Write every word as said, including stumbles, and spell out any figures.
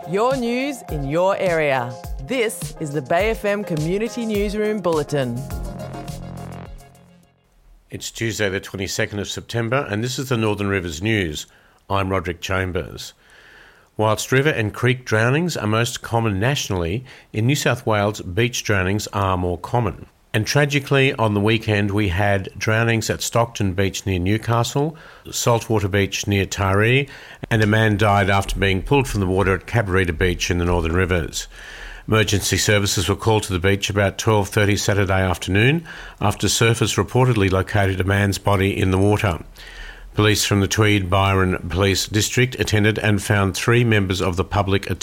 Your news in your area. This is the Bay F M Community Newsroom Bulletin. It's Tuesday the twenty-second of September and this is the Northern Rivers News. I'm Roderick Chambers. Whilst river and creek drownings are most common nationally, in New South Wales beach drownings are more common. And tragically, on the weekend we had drownings at Stockton Beach near Newcastle, Saltwater Beach near Taree, and a man died after being pulled from the water at Cabarita Beach in the Northern Rivers. Emergency services were called to the beach about twelve thirty Saturday afternoon after surfers reportedly located a man's body in the water. Police from the Tweed Byron Police District attended and found three members of the public